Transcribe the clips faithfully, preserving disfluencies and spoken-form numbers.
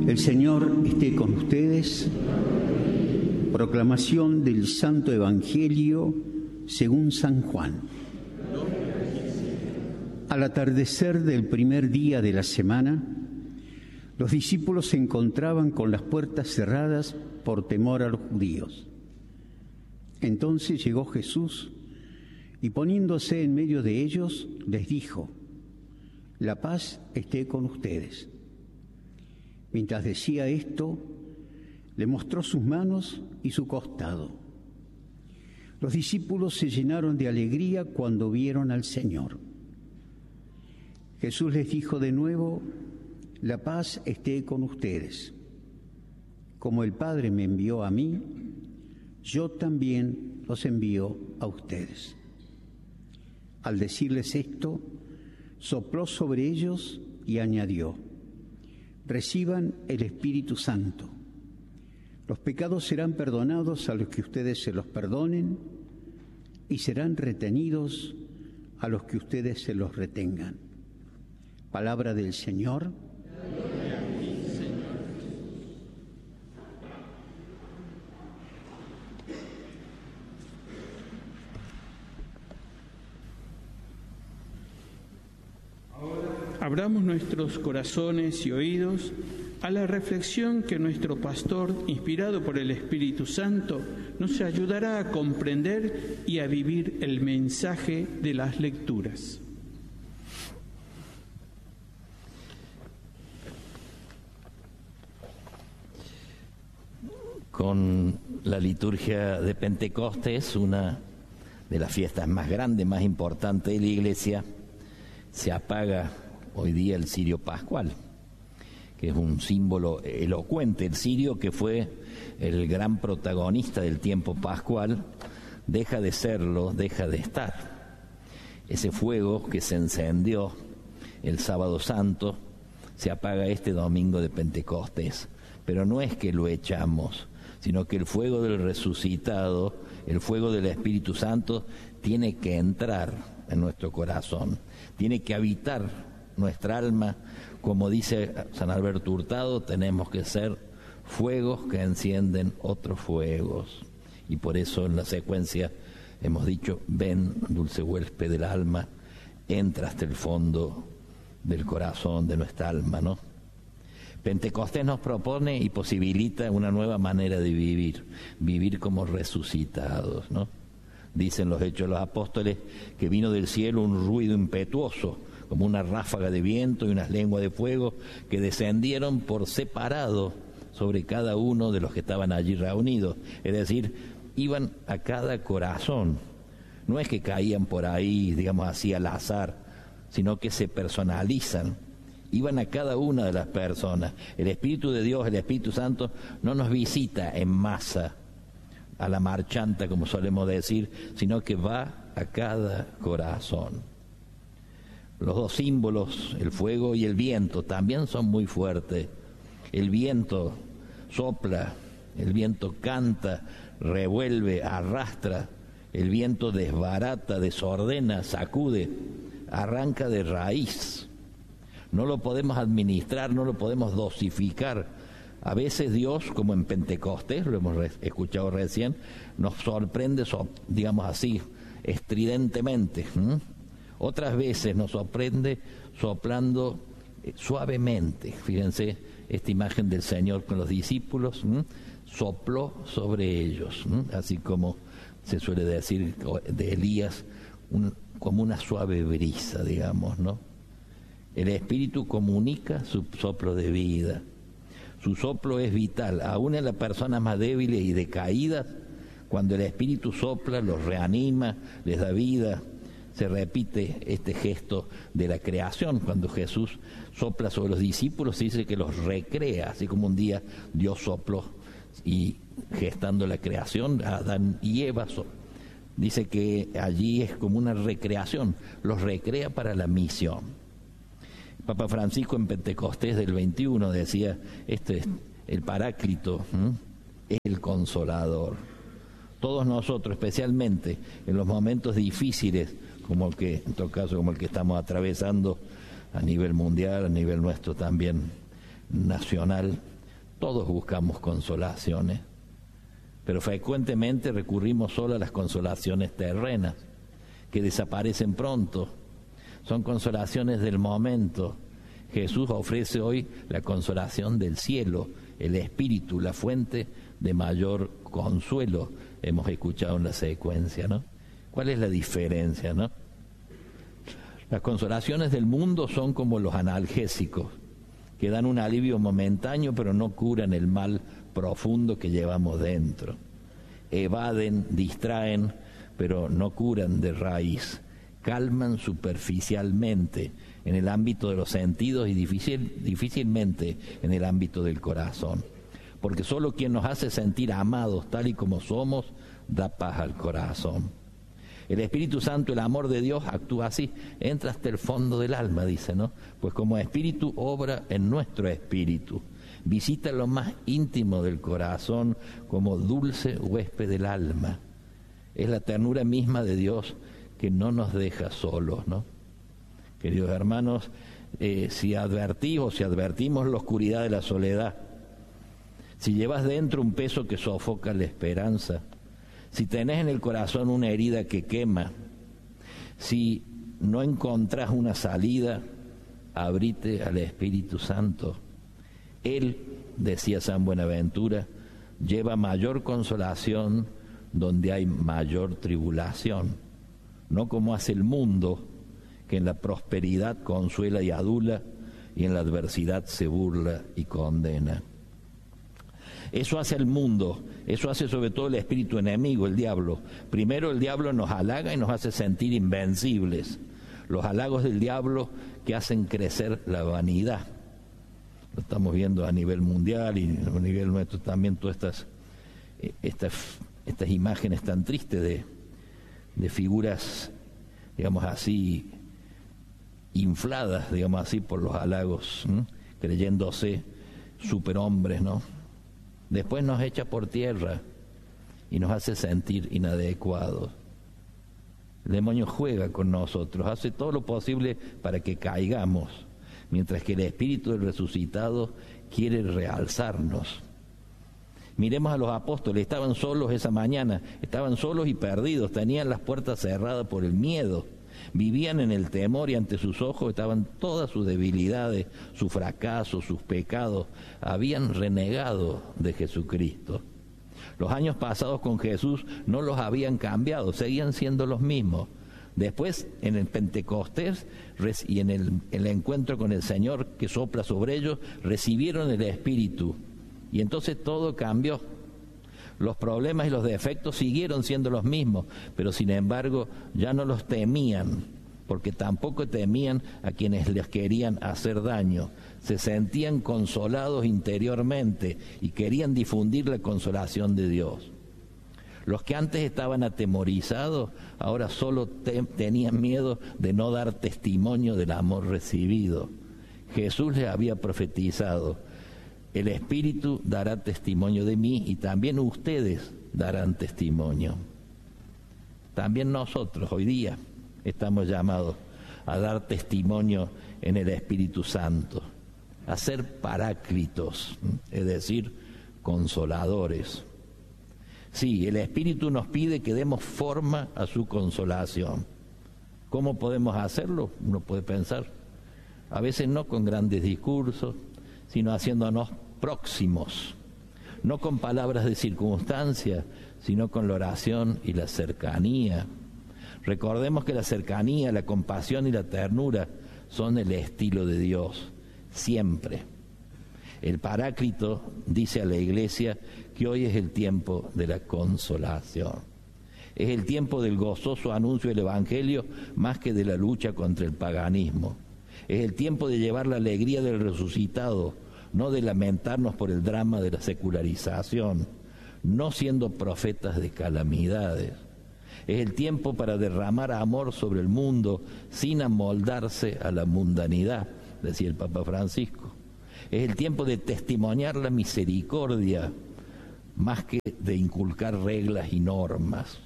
El Señor esté con ustedes. Proclamación del Santo Evangelio según San Juan. Al atardecer del primer día de la semana, los discípulos se encontraban con las puertas cerradas por temor a los judíos. Entonces llegó Jesús y poniéndose en medio de ellos, les dijo: «La paz esté con ustedes». Mientras decía esto, le mostró sus manos y su costado. Los discípulos se llenaron de alegría cuando vieron al Señor. Jesús les dijo de nuevo: «La paz esté con ustedes. Como el Padre me envió a mí, yo también los envío a ustedes». Al decirles esto, sopló sobre ellos y añadió: «Reciban el Espíritu Santo. Los pecados serán perdonados a los que ustedes se los perdonen y serán retenidos a los que ustedes se los retengan». Palabra del Señor. Gloria a ti, Señor. Abramos nuestros corazones y oídos a la reflexión que nuestro pastor, inspirado por el Espíritu Santo, nos ayudará a comprender y a vivir el mensaje de las lecturas. Con la liturgia de Pentecostés, una de las fiestas más grandes, más importantes de la Iglesia, se apaga hoy día el cirio pascual, que es un símbolo elocuente. El cirio, que fue el gran protagonista del tiempo pascual, deja de serlo, deja de estar. Ese fuego que se encendió el sábado santo se apaga este domingo de Pentecostés. Pero no es que lo echamos, sino que el fuego del resucitado, el fuego del Espíritu Santo, tiene que entrar en nuestro corazón, tiene que habitar nuestra alma. Como dice San Alberto Hurtado, tenemos que ser fuegos que encienden otros fuegos. Y por eso en la secuencia hemos dicho: ven, dulce huésped del alma, entra hasta el fondo del corazón de nuestra alma, ¿no? Pentecostés nos propone y posibilita una nueva manera de vivir, vivir como resucitados, ¿no? Dicen los Hechos de los Apóstoles que vino del cielo un ruido impetuoso, como una ráfaga de viento y unas lenguas de fuego que descendieron por separado sobre cada uno de los que estaban allí reunidos. Es decir, iban a cada corazón. No es que caían por ahí, digamos así, al azar, sino que se personalizan. Iban a cada una de las personas. El Espíritu de Dios, el Espíritu Santo, no nos visita en masa, a la marchanta, como solemos decir, sino que va a cada corazón. Los dos símbolos, el fuego y el viento, también son muy fuertes. El viento sopla, el viento canta, revuelve, arrastra. El viento desbarata, desordena, sacude, arranca de raíz. No lo podemos administrar, no lo podemos dosificar. A veces Dios, como en Pentecostés, lo hemos re- escuchado recién, nos sorprende, so, digamos así, estridentemente. ¿Mm? Otras veces nos sorprende soplando eh, suavemente. Fíjense esta imagen del Señor con los discípulos, ¿m? sopló sobre ellos, ¿m? Así como se suele decir de Elías, un, como una suave brisa, digamos, ¿no? El Espíritu comunica su soplo de vida. Su soplo es vital, aún en las personas más débiles y decaídas. Cuando el Espíritu sopla, los reanima, les da vida. Se repite este gesto de la creación. Cuando Jesús sopla sobre los discípulos, se dice que los recrea, así como un día Dios sopló y gestando la creación, Adán y Eva, dice que allí es como una recreación, los recrea para la misión. Papa Francisco en Pentecostés del veintiuno decía: este es el Paráclito, ¿m? el Consolador. Todos nosotros, especialmente en los momentos difíciles, como el que, en todo caso, como el que estamos atravesando a nivel mundial, a nivel nuestro también nacional, Todos buscamos consolaciones, pero frecuentemente recurrimos solo a las consolaciones terrenas, que desaparecen pronto. Son consolaciones del momento. Jesús ofrece hoy la consolación del cielo, el Espíritu, la fuente de mayor consuelo. Hemos escuchado en la secuencia, ¿no? ¿Cuál es la diferencia, no? Las consolaciones del mundo son como los analgésicos, que dan un alivio momentáneo, pero no curan el mal profundo que llevamos dentro. Evaden, distraen, pero no curan de raíz. Calman superficialmente en el ámbito de los sentidos y difícil, difícilmente en el ámbito del corazón. Porque solo quien nos hace sentir amados tal y como somos, da paz al corazón. El Espíritu Santo, el amor de Dios, actúa así, entra hasta el fondo del alma, dice, ¿no? Pues como Espíritu obra en nuestro espíritu, visita lo más íntimo del corazón como dulce huésped del alma. Es la ternura misma de Dios que no nos deja solos, ¿no? Queridos hermanos, eh, si advertimos, si advertimos la oscuridad de la soledad, si llevas dentro un peso que sofoca la esperanza, si tenés en el corazón una herida que quema, si no encontrás una salida, abrite al Espíritu Santo. Él, decía San Buenaventura, lleva mayor consolación donde hay mayor tribulación, no como hace el mundo, que en la prosperidad consuela y adula, y en la adversidad se burla y condena. Eso hace el mundo, eso hace sobre todo el espíritu enemigo, el diablo. Primero el diablo nos halaga y nos hace sentir invencibles. Los halagos del diablo que hacen crecer la vanidad. Lo estamos viendo a nivel mundial y a nivel nuestro también, todas estas, estas, estas imágenes tan tristes de, de figuras, digamos así, infladas, digamos así, por los halagos, ¿no? Creyéndose superhombres, ¿no? Después nos echa por tierra y nos hace sentir inadecuados. El demonio juega con nosotros, hace todo lo posible para que caigamos, mientras que el Espíritu del resucitado quiere realzarnos. Miremos a los apóstoles, estaban solos esa mañana, estaban solos y perdidos, tenían las puertas cerradas por el miedo, vivían en el temor y ante sus ojos estaban todas sus debilidades, su fracaso, sus pecados, habían renegado de Jesucristo. Los años pasados con Jesús no los habían cambiado, seguían siendo los mismos. Después, en el Pentecostés y en el, el encuentro con el Señor que sopla sobre ellos, recibieron el Espíritu. Y entonces todo cambió. Los problemas y los defectos siguieron siendo los mismos, pero sin embargo ya no los temían, porque tampoco temían a quienes les querían hacer daño. Se sentían consolados interiormente y querían difundir la consolación de Dios. Los que antes estaban atemorizados, ahora solo te- tenían miedo de no dar testimonio del amor recibido. Jesús les había profetizado: el Espíritu dará testimonio de mí y también ustedes darán testimonio. También nosotros hoy día estamos llamados a dar testimonio en el Espíritu Santo, a ser paráclitos, es decir, consoladores. Sí, el Espíritu nos pide que demos forma a su consolación. ¿Cómo podemos hacerlo? Uno puede pensar, a veces no con grandes discursos, sino haciéndonos próximos, no con palabras de circunstancia, sino con la oración y la cercanía. Recordemos que la cercanía, la compasión y la ternura son el estilo de Dios, siempre. El Paráclito dice a la Iglesia que hoy es el tiempo de la consolación. Es el tiempo del gozoso anuncio del Evangelio más que de la lucha contra el paganismo. Es el tiempo de llevar la alegría del resucitado, no de lamentarnos por el drama de la secularización, no siendo profetas de calamidades. Es el tiempo para derramar amor sobre el mundo sin amoldarse a la mundanidad, decía el Papa Francisco. Es el tiempo de testimoniar la misericordia más que de inculcar reglas y normas.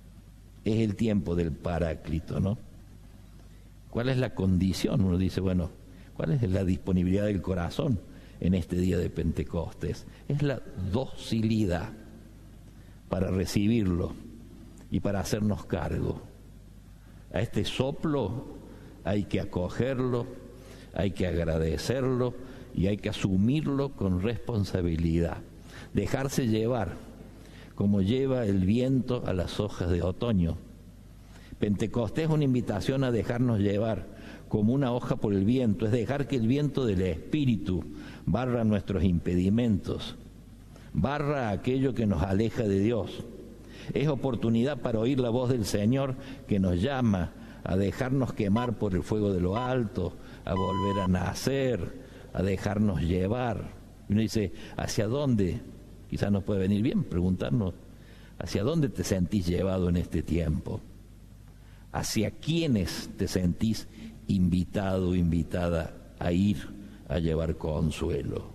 Es el tiempo del Paráclito, ¿no? ¿Cuál es la condición? Uno dice, bueno, ¿cuál es la disponibilidad del corazón? en este día de Pentecostés. Es la docilidad para recibirlo y para hacernos cargo. A este soplo hay que acogerlo, hay que agradecerlo y hay que asumirlo con responsabilidad. Dejarse llevar, como lleva el viento a las hojas de otoño. Pentecostés es una invitación a dejarnos llevar como una hoja por el viento, es dejar que el viento del Espíritu barra nuestros impedimentos, barra aquello que nos aleja de Dios. Es oportunidad para oír la voz del Señor que nos llama a dejarnos quemar por el fuego de lo alto, a volver a nacer, a dejarnos llevar. Y uno dice, ¿hacia dónde? Quizás nos puede venir bien preguntarnos, ¿hacia dónde te sentís llevado en este tiempo? ¿Hacia quiénes te sentís invitado o invitada a ir a llevar consuelo?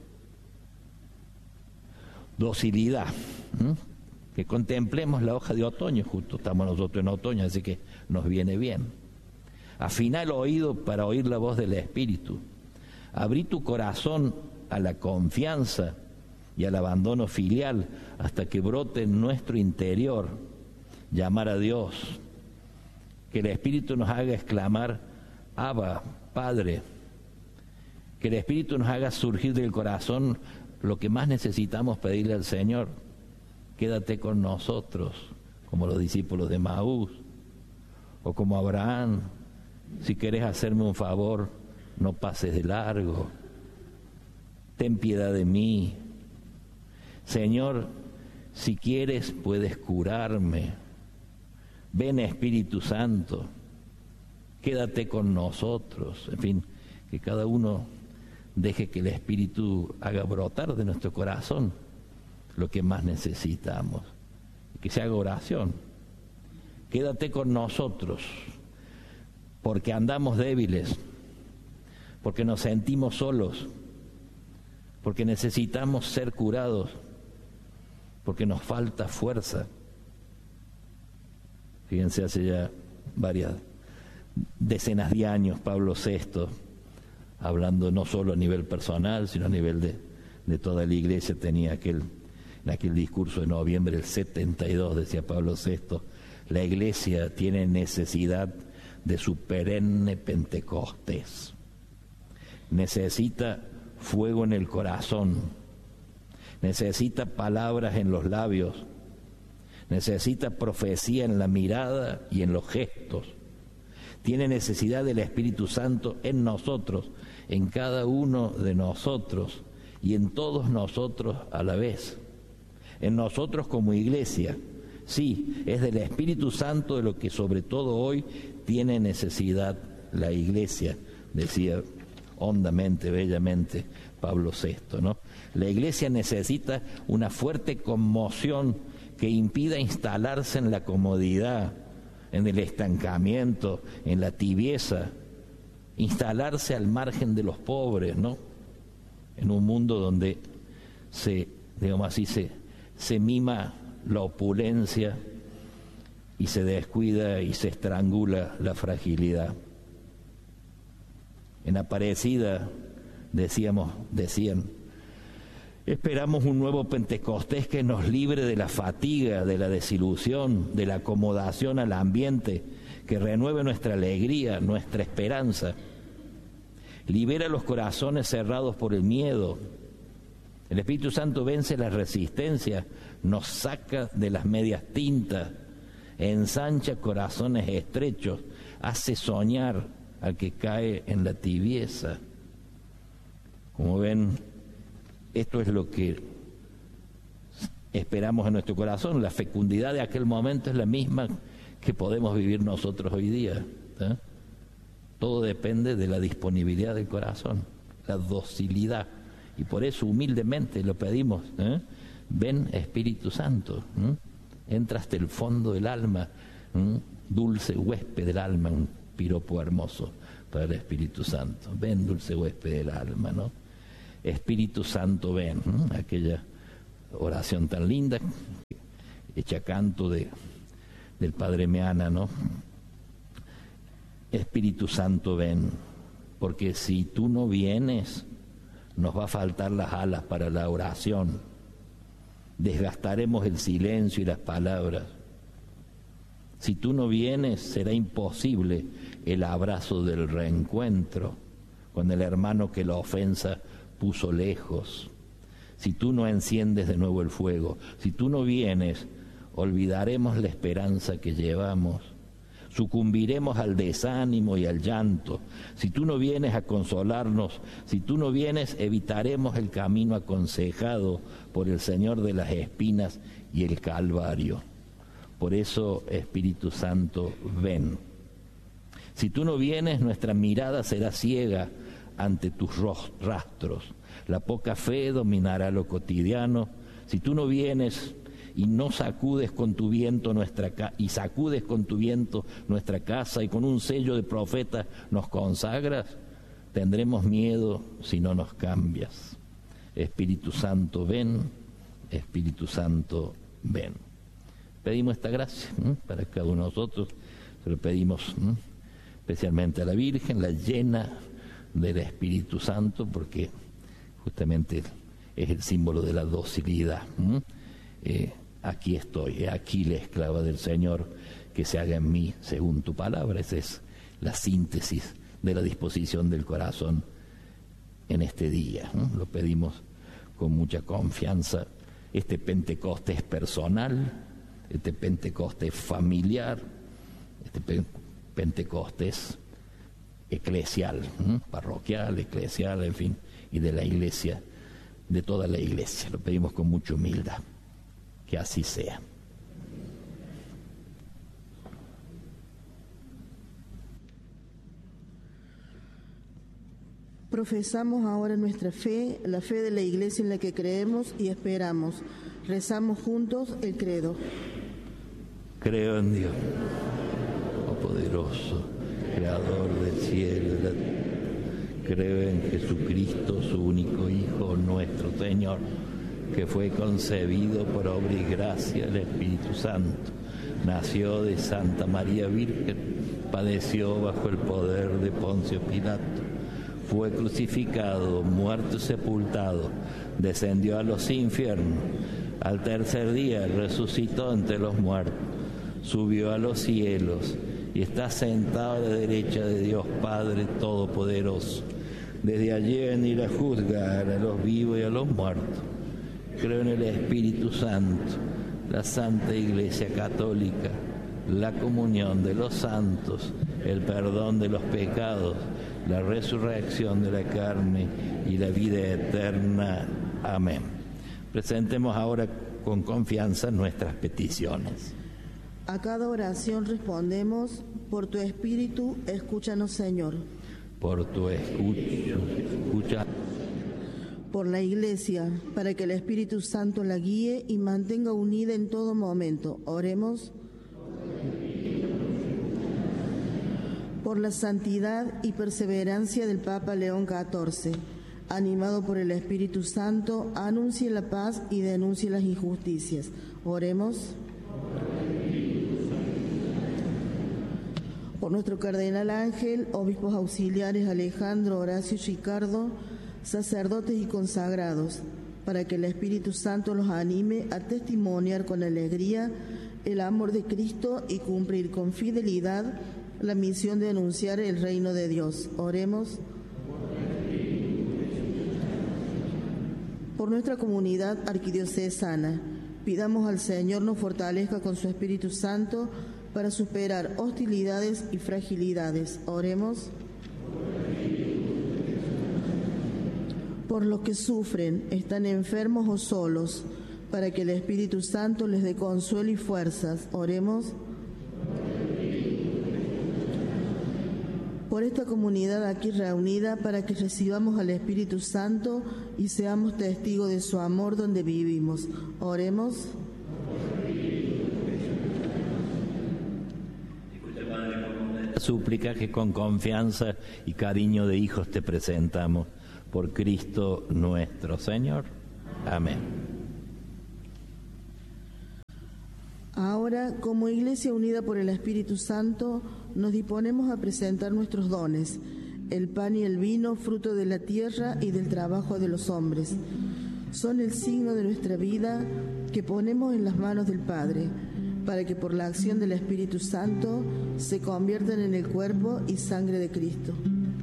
Docilidad, ¿eh? Que contemplemos la hoja de otoño, justo estamos nosotros en otoño, así que nos viene bien. Afina el oído para oír la voz del Espíritu. Abrí tu corazón a la confianza y al abandono filial hasta que brote en nuestro interior llamar a Dios. Que el Espíritu nos haga exclamar, Abba, Padre. Que el Espíritu nos haga surgir del corazón lo que más necesitamos pedirle al Señor. Quédate con nosotros, como los discípulos de Maús, o como Abraham. Si querés hacerme un favor, no pases de largo. Ten piedad de mí. Señor, si quieres puedes curarme. Ven, Espíritu Santo, quédate con nosotros. En fin, que cada uno deje que el Espíritu haga brotar de nuestro corazón lo que más necesitamos. Que se haga oración. Quédate con nosotros, porque andamos débiles, porque nos sentimos solos, porque necesitamos ser curados, porque nos falta fuerza. Fíjense, hace ya varias decenas de años Pablo sexto, hablando no solo a nivel personal, sino a nivel de, de toda la iglesia, tenía aquel, en aquel discurso de noviembre del setenta y dos, decía Pablo sexto, la iglesia tiene necesidad de su perenne Pentecostés. Necesita fuego en el corazón, necesita palabras en los labios, necesita profecía en la mirada y en los gestos. Tiene necesidad del Espíritu Santo en nosotros, en cada uno de nosotros y en todos nosotros a la vez. En nosotros como iglesia, sí, es del Espíritu Santo de lo que sobre todo hoy tiene necesidad la iglesia, decía hondamente, bellamente Pablo sexto, ¿no? La iglesia necesita una fuerte conmoción que impida instalarse en la comodidad, en el estancamiento, en la tibieza, instalarse al margen de los pobres, ¿no? En un mundo donde se, digamos así, se, se mima la opulencia y se descuida y se estrangula la fragilidad. En Aparecida decíamos, decían, esperamos un nuevo Pentecostés que nos libre de la fatiga, de la desilusión, de la acomodación al ambiente, que renueve nuestra alegría, nuestra esperanza. Libera los corazones cerrados por el miedo. El Espíritu Santo vence la resistencia, nos saca de las medias tintas, ensancha corazones estrechos, hace soñar al que cae en la tibieza. Como ven, esto es lo que esperamos en nuestro corazón. La fecundidad de aquel momento es la misma que podemos vivir nosotros hoy día, ¿eh? Todo depende de la disponibilidad del corazón, la docilidad. Y por eso humildemente lo pedimos, ¿eh? Ven, Espíritu Santo, ¿eh? Entra hasta el fondo del alma, ¿eh? Dulce huésped del alma, un piropo hermoso para el Espíritu Santo. Ven, dulce huésped del alma, ¿no? Espíritu Santo, ven, ¿eh? Aquella oración tan linda, hecha canto de, del Padre Meana, ¿no? Espíritu Santo, ven, porque si tú no vienes, nos va a faltar las alas para la oración, desgastaremos el silencio y las palabras. Si tú no vienes, será imposible el abrazo del reencuentro con el hermano que la ofensa puso lejos. Si tú no enciendes de nuevo el fuego, si tú no vienes, olvidaremos la esperanza que llevamos, sucumbiremos al desánimo y al llanto. Si tú no vienes a consolarnos, si tú no vienes, evitaremos el camino aconsejado por el Señor de las espinas y el Calvario. Por eso, Espíritu Santo, ven. Si tú no vienes, nuestra mirada será ciega ante tus rastros. La poca fe dominará lo cotidiano. Si tú no vienes y no sacudes con tu viento nuestra ca- y sacudes con tu viento nuestra casa y con un sello de profeta nos consagras, tendremos miedo si no nos cambias. Espíritu Santo, ven. Espíritu Santo, ven. Pedimos esta gracia ¿eh? para cada uno de nosotros. Se lo pedimos ¿eh? especialmente a la Virgen, la llena del Espíritu Santo, porque justamente es el símbolo de la docilidad. ¿eh? Eh, aquí estoy, he aquí la esclava del Señor, que se haga en mí según tu palabra. Esa es la síntesis de la disposición del corazón en este día. ¿eh? Lo pedimos con mucha confianza. Este Pentecostés personal, este Pentecostés familiar, este Pentecostés eclesial, ¿eh? parroquial, eclesial, en fin, y de la iglesia, de toda la iglesia. Lo pedimos con mucha humildad. Que así sea. Profesamos ahora nuestra fe, la fe de la iglesia en la que creemos y esperamos. Rezamos juntos el credo. Creo en Dios, oh poderoso, creador del cielo y la tierra. Creo en Jesucristo, su único Hijo, nuestro Señor, que fue concebido por obra y gracia del Espíritu Santo. Nació de Santa María Virgen, padeció bajo el poder de Poncio Pilato, fue crucificado, muerto y sepultado, descendió a los infiernos, al tercer día resucitó entre los muertos, subió a los cielos y está sentado a la derecha de Dios Padre Todopoderoso. Desde allí venirá a juzgar a los vivos y a los muertos. Creo en el Espíritu Santo, la Santa Iglesia Católica, la comunión de los santos, el perdón de los pecados, la resurrección de la carne y la vida eterna. Amén. Presentemos ahora con confianza nuestras peticiones. A cada oración respondemos: por tu Espíritu, escúchanos, Señor. Por tu escucha, escucha. Por la Iglesia, para que el Espíritu Santo la guíe y mantenga unida en todo momento. Oremos. Por la santidad y perseverancia del Papa León catorce, animado por el Espíritu Santo, anuncie la paz y denuncie las injusticias. Oremos. Por nuestro Cardenal Ángel, obispos auxiliares Alejandro, Horacio y Ricardo, sacerdotes y consagrados, para que el Espíritu Santo los anime a testimoniar con alegría el amor de Cristo y cumplir con fidelidad la misión de anunciar el reino de Dios. Oremos. Por nuestra comunidad arquidiocesana, pidamos al Señor nos fortalezca con su Espíritu Santo para superar hostilidades y fragilidades. Oremos. Por los que sufren, están enfermos o solos, para que el Espíritu Santo les dé consuelo y fuerzas. Oremos. Por esta comunidad aquí reunida, para que recibamos al Espíritu Santo y seamos testigos de su amor donde vivimos. Oremos. Súplica que con confianza y cariño de hijos te presentamos. Por Cristo nuestro Señor. Amén. Ahora, como Iglesia unida por el Espíritu Santo, nos disponemos a presentar nuestros dones. el pan y el vino, fruto de la tierra y del trabajo de los hombres. Son el signo de nuestra vida que ponemos en las manos del Padre, para que por la acción del Espíritu Santo se conviertan en el cuerpo y sangre de Cristo.